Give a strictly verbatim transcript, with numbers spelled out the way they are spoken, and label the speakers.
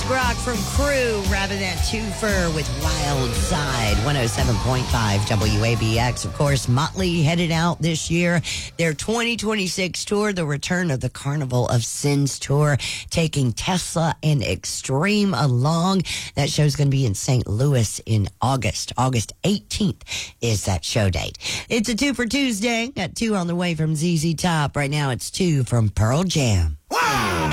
Speaker 1: Rock from Crew, wrapping that twofer with Wild Side, one oh seven point five W A B X. Of course, Motley headed out this year. Their twenty twenty-six tour, the return of the Carnival of Sins tour, taking Tesla and Extreme along. That show's going to be in Saint Louis in August. August eighteenth is that show date. It's a two for Tuesday. Got two on the way from Z Z Top. Right now, it's two from Pearl Jam.